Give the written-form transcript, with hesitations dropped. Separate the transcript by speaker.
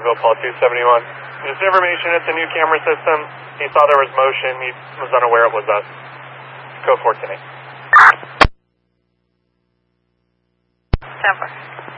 Speaker 1: Somerville, Paul 271. Just information, it's a new camera system. He saw there was motion. He was unaware it was us. Go 410.
Speaker 2: 10-4.